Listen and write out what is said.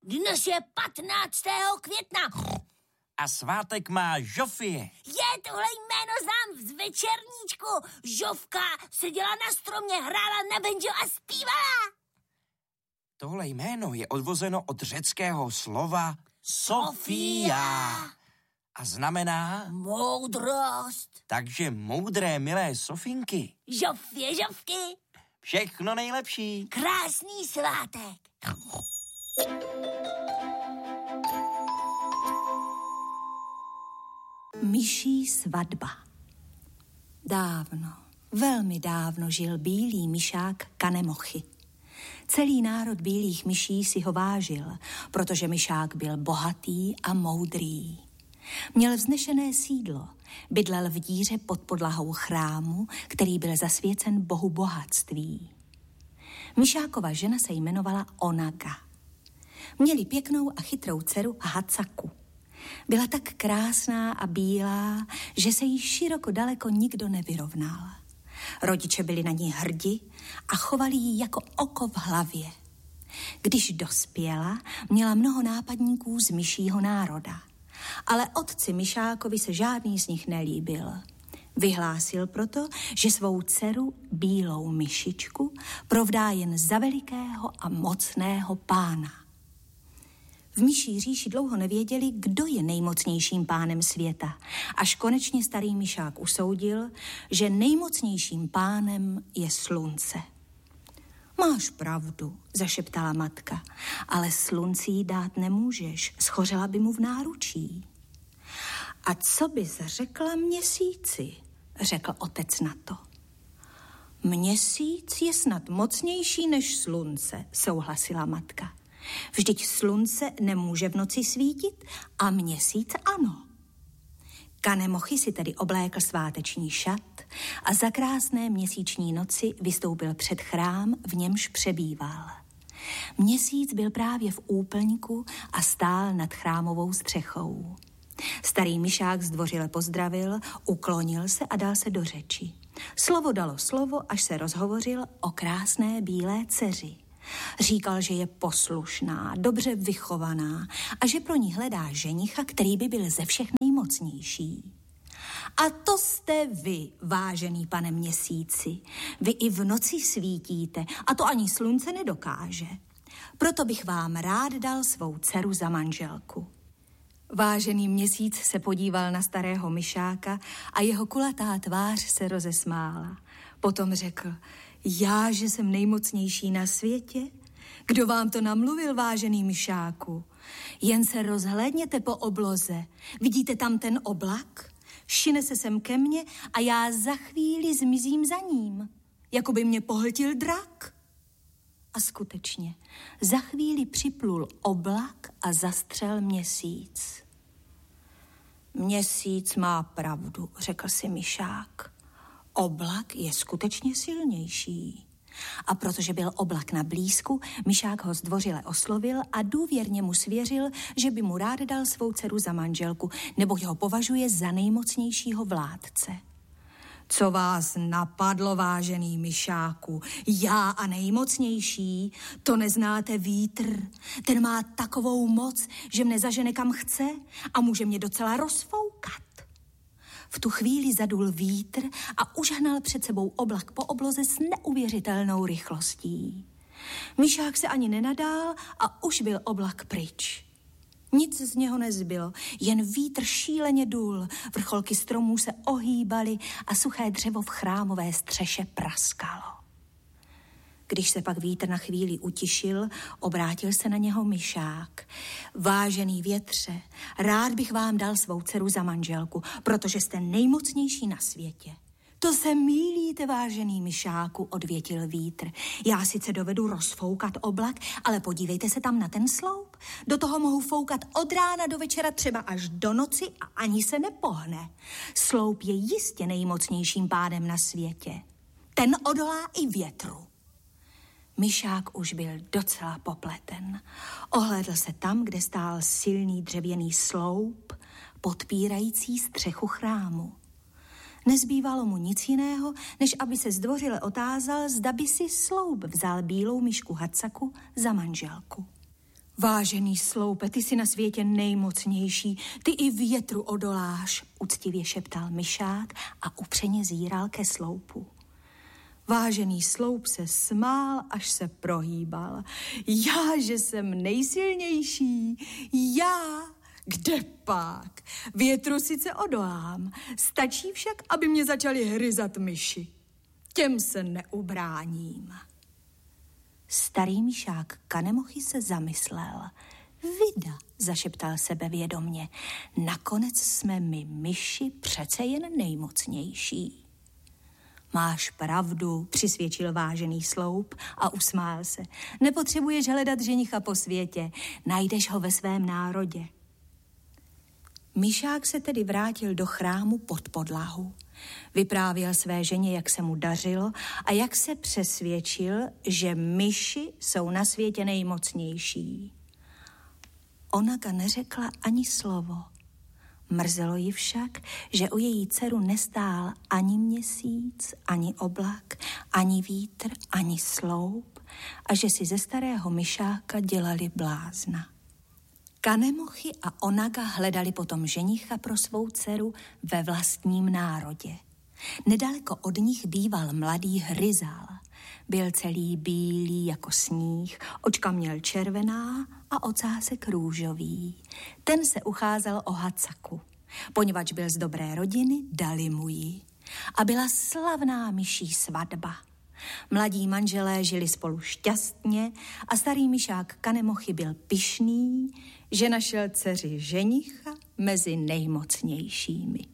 Dnes je 15. května. A svátek má Žofie. Je, tohle jméno znám z večerníčku. Žofka seděla na stromě, hrála na banjo a zpívala. Tohle jméno je odvozeno od řeckého slova Sofia a znamená moudrost. Takže moudré, milé Sofinky. Žofě, Žofky. Všechno nejlepší. Krásný svátek. Myší svatba. Dávno, velmi dávno žil bílý myšák Kanemochy. Celý národ bílých myší si ho vážil, protože myšák byl bohatý a moudrý. Měl vznešené sídlo, bydlel v díře pod podlahou chrámu, který byl zasvěcen bohu bohatství. Myšákova žena se jmenovala Onaga. Měli pěknou a chytrou dceru Hatsaku. Byla tak krásná a bílá, že se jí široko daleko nikdo nevyrovnal. Rodiče byli na ní hrdi a chovali ji jako oko v hlavě. Když dospěla, měla mnoho nápadníků z myšího národa. Ale otci myšákovi se žádný z nich nelíbil. Vyhlásil proto, že svou dceru, bílou myšičku, provdá jen za velikého a mocného pána. V myší říši dlouho nevěděli, kdo je nejmocnějším pánem světa, až konečně starý myšák usoudil, že nejmocnějším pánem je slunce. Máš pravdu, zašeptala matka, ale slunci jí dát nemůžeš, schořela by mu v náručí. A co bys řekla měsíci, řekl otec na to. Měsíc je snad mocnější než slunce, souhlasila matka. Vždyť slunce nemůže v noci svítit a měsíc ano. Kanemochy si tedy oblékl sváteční šat a za krásné měsíční noci vystoupil před chrám, v němž přebýval. Měsíc byl právě v úplňku a stál nad chrámovou střechou. Starý myšák zdvořile pozdravil, uklonil se a dal se do řeči. Slovo dalo slovo, až se rozhovořil o krásné bílé dceři. Říkal, že je poslušná, dobře vychovaná a že pro ní hledá ženicha, který by byl ze všech nejmocnější. A to jste vy, vážený pane měsíci. Vy i v noci svítíte a to ani slunce nedokáže. Proto bych vám rád dal svou dceru za manželku. Vážený měsíc se podíval na starého myšáka a jeho kulatá tvář se rozesmála. Potom řekl, já, že jsem nejmocnější na světě? Kdo vám to namluvil, vážený myšáku? Jen se rozhlédněte po obloze. Vidíte tam ten oblak? Šine se sem ke mně a já za chvíli zmizím za ním, jako by mě pohltil drak. A skutečně, za chvíli připlul oblak a zastřel měsíc. Měsíc má pravdu, řekl si myšák. Oblak je skutečně silnější. A protože byl oblak na blízku, myšák ho zdvořile oslovil a důvěrně mu svěřil, že by mu rád dal svou dceru za manželku, neboť ho považuje za nejmocnějšího vládce. Co vás napadlo, vážený myšáku? Já a nejmocnější? To neznáte vítr. Ten má takovou moc, že mne zažene kam chce a může mě docela rozfoukat. V tu chvíli zadul vítr a užhnal před sebou oblak po obloze s neuvěřitelnou rychlostí. Myšák se ani nenadál a už byl oblak pryč. Nic z něho nezbylo, jen vítr šíleně dul, vrcholky stromů se ohýbaly a suché dřevo v chrámové střeše praskalo. Když se pak vítr na chvíli utišil, obrátil se na něho myšák. Vážený větře, rád bych vám dal svou dceru za manželku, protože jste nejmocnější na světě. To se mýlíte, vážený myšáku, odvětil vítr. Já sice dovedu rozfoukat oblak, ale podívejte se tam na ten sloup. Do toho mohu foukat od rána do večera, třeba až do noci a ani se nepohne. Sloup je jistě nejmocnějším pádem na světě. Ten odolá i větru. Myšák už byl docela popleten. Ohlédl se tam, kde stál silný dřevěný sloup, podpírající střechu chrámu. Nezbývalo mu nic jiného, než aby se zdvořile otázal, zda by si sloup vzal bílou myšku Hatsaku za manželku. Vážený sloupe, ty jsi na světě nejmocnější, ty i větru odoláš, uctivě šeptal myšák a upřeně zíral ke sloupu. Vážený sloup se smál, až se prohýbal. Já, že jsem nejsilnější, já, kde pak? Větru sice odolám, stačí však, aby mě začali hryzat myši. Těm se neubráním. Starý myšák Kanemochy se zamyslel. Vida, zašeptal sebevědomně, nakonec jsme my myši přece jen nejmocnější. Máš pravdu, přisvědčil vážený sloup a usmál se. Nepotřebuješ hledat ženicha po světě, najdeš ho ve svém národě. Myšák se tedy vrátil do chrámu pod podlahu. Vyprávěl své ženě, jak se mu dařilo a jak se přesvědčil, že myši jsou na světě nejmocnější. Onaga neřekla ani slovo. Mrzelo ji však, že o její dceru nestál ani měsíc, ani oblak, ani vítr, ani sloup a že si ze starého myšáka dělali blázna. Kanemochy a Onaga hledali potom ženicha pro svou dceru ve vlastním národě. Nedaleko od nich býval mladý Hryzal. Byl celý bílý jako sníh, očka měl červená a ocásek růžový. Ten se ucházel o Hacaku. Poněvadž byl z dobré rodiny, dali mu ji. A byla slavná myší svatba. Mladí manželé žili spolu šťastně a starý myšák Kanemochy byl pyšný, že našel dceři ženicha mezi nejmocnějšími.